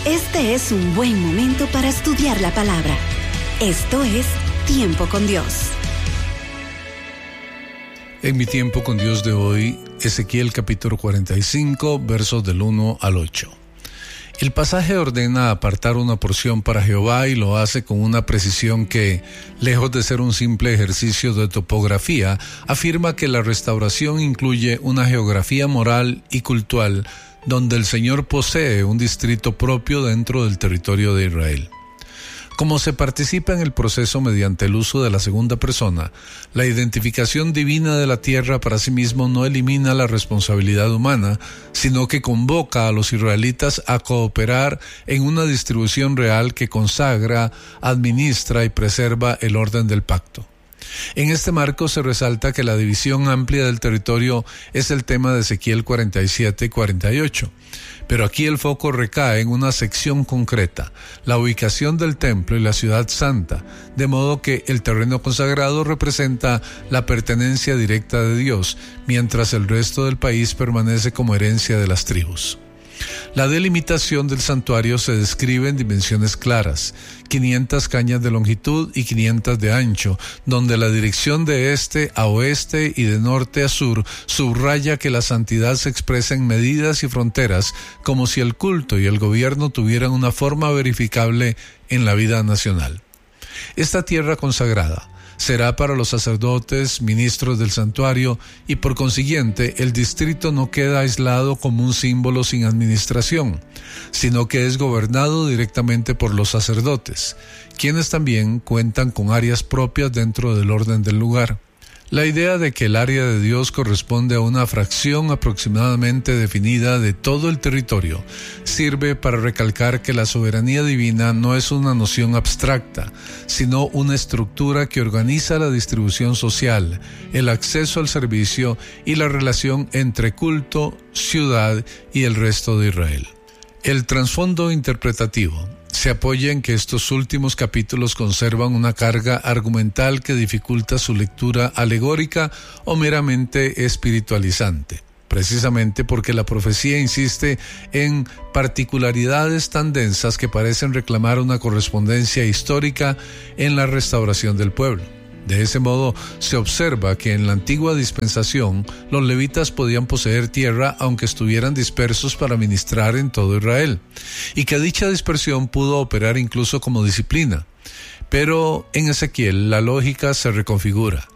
Este es un buen momento para estudiar la palabra. Esto es Tiempo con Dios. En mi tiempo con Dios de hoy, Ezequiel capítulo 45, versos del 1 al 8. El pasaje ordena apartar una porción para Jehová y lo hace con una precisión que, lejos de ser un simple ejercicio de topografía, afirma que la restauración incluye una geografía moral y cultural donde el Señor posee un distrito propio dentro del territorio de Israel. Como se participa en el proceso mediante el uso de la segunda persona, la identificación divina de la tierra para sí mismo no elimina la responsabilidad humana, sino que convoca a los israelitas a cooperar en una distribución real que consagra, administra y preserva el orden del pacto. En este marco se resalta que la división amplia del territorio es el tema de Ezequiel 47 y 48. Pero aquí el foco recae en una sección concreta, la ubicación del templo y la ciudad santa, de modo que el terreno consagrado representa la pertenencia directa de Dios, mientras el resto del país permanece como herencia de las tribus. La delimitación del santuario se describe en dimensiones claras, 500 cañas de longitud y 500 de ancho, donde la dirección de este a oeste y de norte a sur subraya que la santidad se expresa en medidas y fronteras, como si el culto y el gobierno tuvieran una forma verificable en la vida nacional. Esta tierra consagrada será para los sacerdotes, ministros del santuario, y por consiguiente el distrito no queda aislado como un símbolo sin administración, sino que es gobernado directamente por los sacerdotes, quienes también cuentan con áreas propias dentro del orden del lugar. La idea de que el área de Dios corresponde a una fracción aproximadamente definida de todo el territorio sirve para recalcar que la soberanía divina no es una noción abstracta, sino una estructura que organiza la distribución social, el acceso al servicio y la relación entre culto, ciudad y el resto de Israel. El trasfondo interpretativo se apoya en que estos últimos capítulos conservan una carga argumental que dificulta su lectura alegórica o meramente espiritualizante, precisamente porque la profecía insiste en particularidades tan densas que parecen reclamar una correspondencia histórica en la restauración del pueblo. De ese modo, se observa que en la antigua dispensación, los levitas podían poseer tierra aunque estuvieran dispersos para ministrar en todo Israel, y que dicha dispersión pudo operar incluso como disciplina. Pero en Ezequiel la lógica se reconfigura.